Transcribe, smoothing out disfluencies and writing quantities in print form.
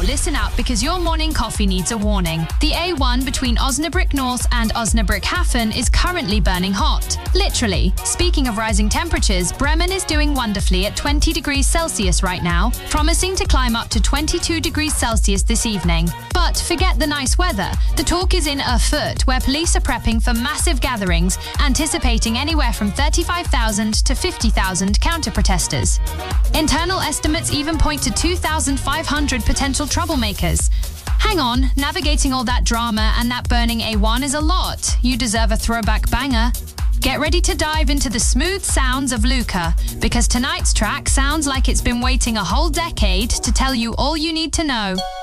listen up because your morning coffee needs a warning. The A1 between Osnabrück North and Osnabrück Hafen is currently burning hot. Literally. Speaking of rising temperatures, Bremen is doing wonderfully at 20 degrees Celsius right now, promising to climb up to 22 degrees Celsius this evening. But forget the nice weather. The talk is in Erfurt, where police are prepping for massive gatherings, anticipating anywhere from 35,000 to 50,000 counter-protesters. Internal estimates even point to 2,500 potential troublemakers. Hang on, navigating all that drama and that burning A1 is a lot. You deserve a throwback banger. Get ready to dive into the smooth sounds of Luca, because tonight's track sounds like it's been waiting a whole decade to tell you all you need to know.